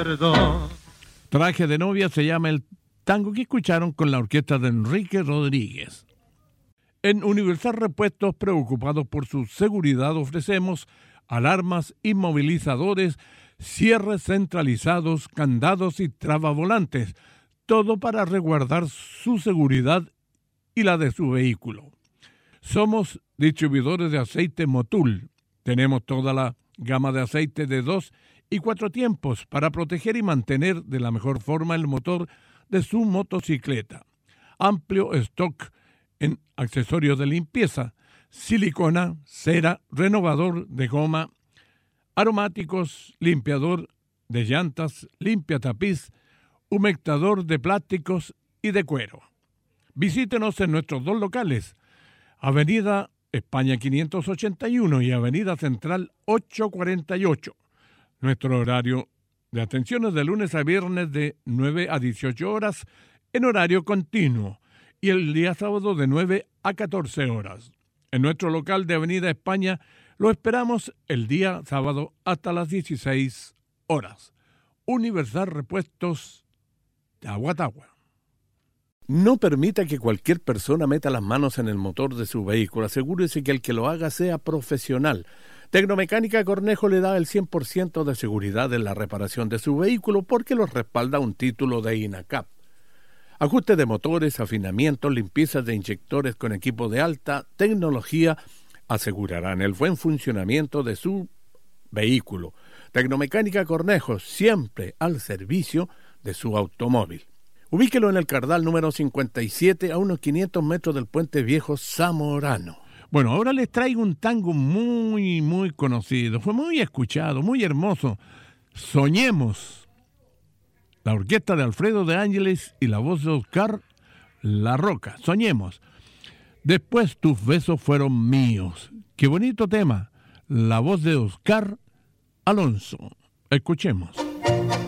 perdón. Traje de novia se llama el tango que escucharon con la orquesta de Enrique Rodríguez. En Universal Repuestos, preocupados por su seguridad, ofrecemos alarmas, inmovilizadores, cierres centralizados, candados y trabavolantes, todo para resguardar su seguridad y la de su vehículo. Somos distribuidores de aceite Motul. Tenemos toda la gama de aceite de 2 y 4 tiempos para proteger y mantener de la mejor forma el motor de su motocicleta. Amplio stock en accesorios de limpieza, silicona, cera, renovador de goma, aromáticos, limpiador de llantas, limpiatapiz, humectador de plásticos y de cuero. Visítenos en nuestros dos locales, Avenida España 581 y Avenida Central 848. Nuestro horario de atención es de lunes a viernes de 9 a 18 horas en horario continuo y el día sábado de 9 a 14 horas. En nuestro local de Avenida España lo esperamos el día sábado hasta las 16 horas. Universal Repuestos de Aguatagua. No permita que cualquier persona meta las manos en el motor de su vehículo. Asegúrese que el que lo haga sea profesional. Tecnomecánica Cornejo le da el 100% de seguridad en la reparación de su vehículo porque lo respalda un título de INACAP. Ajuste de motores, afinamientos, limpiezas de inyectores con equipo de alta tecnología asegurarán el buen funcionamiento de su vehículo. Tecnomecánica Cornejo, siempre al servicio de su automóvil. Ubíquelo en el Cardal número 57 a unos 500 metros del Puente Viejo Zamorano. Bueno, ahora les traigo un tango muy conocido. Fue muy escuchado, muy hermoso. Soñemos. La orquesta de Alfredo de Ángeles y la voz de Oscar La Roca. Soñemos. Después tus besos fueron míos. Qué bonito tema. La voz de Oscar Alonso. Escuchemos.